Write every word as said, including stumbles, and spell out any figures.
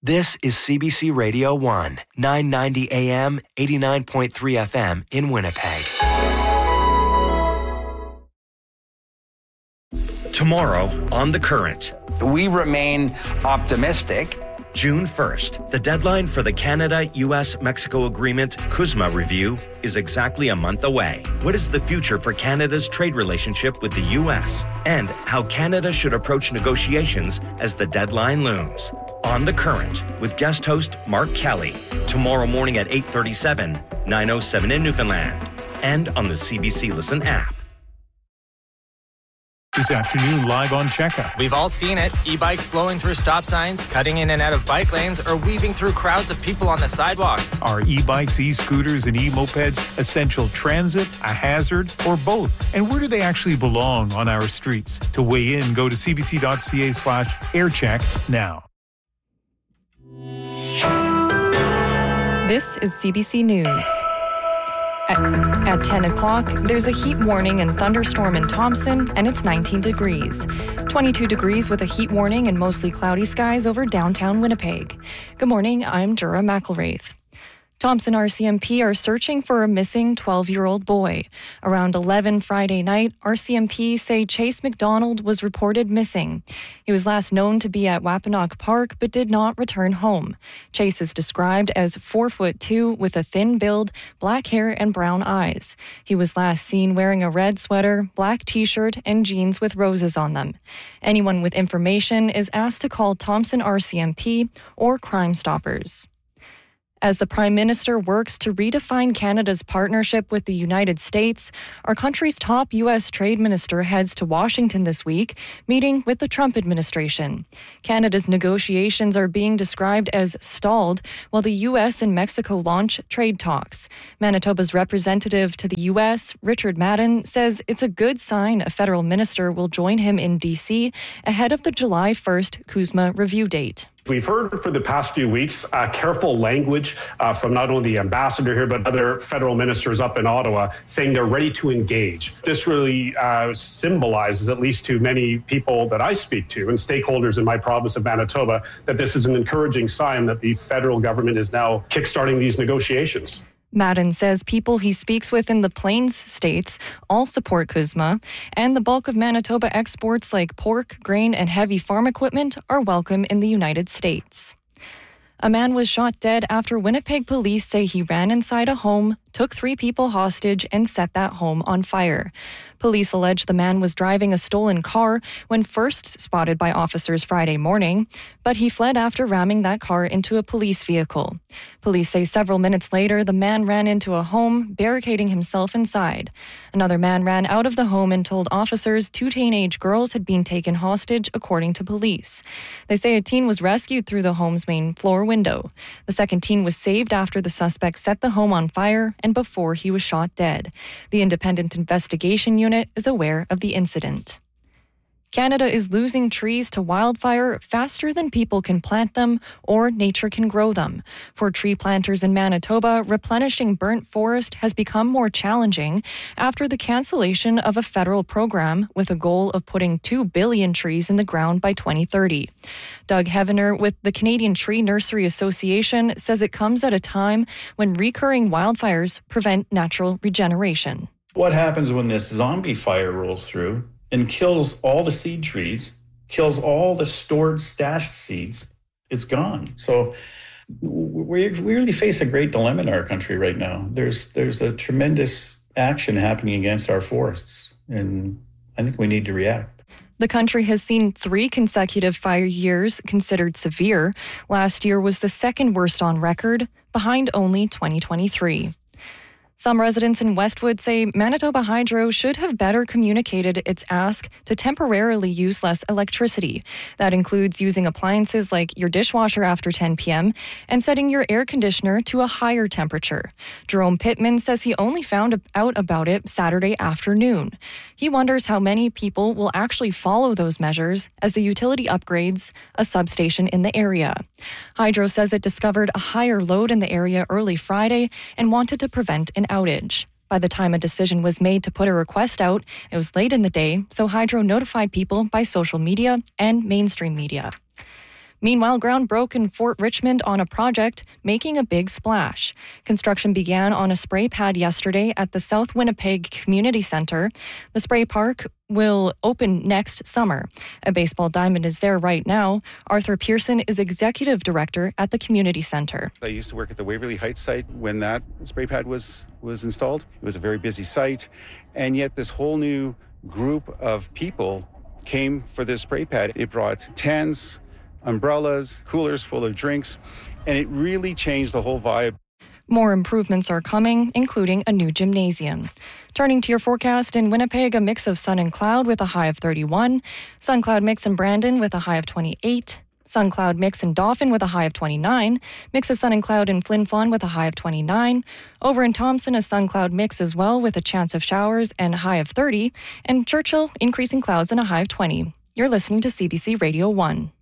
This is C B C Radio one, nine ninety A M, eighty-nine point three F M in Winnipeg. Tomorrow on The Current. We remain optimistic. June first, the deadline for the Canada-U S-Mexico Agreement CUSMA review is exactly a month away. What is the future for Canada's trade relationship with the U S? And how Canada should approach negotiations as the deadline looms. On The Current with guest host Mark Kelly. Tomorrow morning at eight thirty-seven, nine oh seven in Newfoundland. And on the C B C Listen app. This afternoon, live on Checkup. We've all seen it. E-bikes blowing through stop signs, cutting in and out of bike lanes, or weaving through crowds of people on the sidewalk. Are e-bikes, e-scooters, and e-mopeds essential transit, a hazard, or both? And where do they actually belong on our streets? To weigh in, go to cbc.ca slash aircheck now. This is C B C News. At, at ten o'clock, there's a heat warning and thunderstorm in Thompson, and it's nineteen degrees. twenty-two degrees with a heat warning and mostly cloudy skies over downtown Winnipeg. Good morning, I'm Jura McElwraith. Thompson R C M P are searching for a missing twelve-year-old boy. Around eleven Friday night, R C M P say Chase McDonald was reported missing. He was last known to be at Wapanock Park but did not return home. Chase is described as four foot two with a thin build, black hair and brown eyes. He was last seen wearing a red sweater, black t-shirt and jeans with roses on them. Anyone with information is asked to call Thompson R C M P or Crime Stoppers. As the Prime Minister works to redefine Canada's partnership with the United States, our country's top U S trade minister heads to Washington this week, meeting with the Trump administration. Canada's negotiations are being described as stalled while the U S and Mexico launch trade talks. Manitoba's representative to the U S, Richard Madden, says it's a good sign a federal minister will join him in D C ahead of the July first CUSMA review date. We've heard for the past few weeks uh, careful language uh, from not only the ambassador here, but other federal ministers up in Ottawa saying they're ready to engage. This really uh, symbolizes, at least to many people that I speak to and stakeholders in my province of Manitoba, that this is an encouraging sign that the federal government is now kickstarting these negotiations. Madden says people he speaks with in the Plains states all support CUSMA, and the bulk of Manitoba exports like pork, grain, and heavy farm equipment are welcome in the United States. A man was shot dead after Winnipeg police say he ran inside a home, took three people hostage, and set that home on fire. Police allege the man was driving a stolen car when first spotted by officers Friday morning, but he fled after ramming that car into a police vehicle. Police say several minutes later, the man ran into a home, barricading himself inside. Another man ran out of the home and told officers two teenage girls had been taken hostage, according to police. They say a teen was rescued through the home's main floor window. The second teen was saved after the suspect set the home on fire and before he was shot dead. The Independent Investigation Unit is aware of the incident. Canada is losing trees to wildfire faster than people can plant them or nature can grow them. For tree planters in Manitoba, replenishing burnt forest has become more challenging after the cancellation of a federal program with a goal of putting two billion trees in the ground by twenty thirty. Doug Hevener with the Canadian Tree Nursery Association says it comes at a time when recurring wildfires prevent natural regeneration. What happens when this zombie fire rolls through and kills all the seed trees, kills all the stored, stashed seeds? It's gone. So we really face a great dilemma in our country right now. There's there's a tremendous action happening against our forests, and I think we need to react. The country has seen three consecutive fire years considered severe. Last year was the second worst on record, behind only twenty twenty-three. Some residents in Westwood say Manitoba Hydro should have better communicated its ask to temporarily use less electricity. That includes using appliances like your dishwasher after ten p.m. and setting your air conditioner to a higher temperature. Jerome Pittman says he only found out about it Saturday afternoon. He wonders how many people will actually follow those measures as the utility upgrades a substation in the area. Hydro says it discovered a higher load in the area early Friday and wanted to prevent an outage. By the time a decision was made to put a request out, it was late in the day, so Hydro notified people by social media and mainstream media. Meanwhile, ground broke in Fort Richmond on a project making a big splash. Construction began on a spray pad yesterday at the South Winnipeg Community Centre. The spray park will open next summer. A baseball diamond is there right now. Arthur Pearson is executive director at the community centre. I used to work at the Waverly Heights site when that spray pad was, was installed. It was a very busy site, and yet this whole new group of people came for this spray pad. It brought tents, umbrellas, coolers full of drinks, and it really changed the whole vibe. More improvements are coming, including a new gymnasium. Turning to your forecast, in Winnipeg, a mix of sun and cloud with a high of thirty-one. Sun cloud mix in Brandon with a high of twenty-eight. Sun cloud mix in Dauphin with a high of twenty-nine. Mix of sun and cloud in Flin Flon with a high of twenty-nine. Over in Thompson, a sun cloud mix as well with a chance of showers and a high of thirty. And Churchill, increasing clouds and a high of twenty. You're listening to C B C Radio one.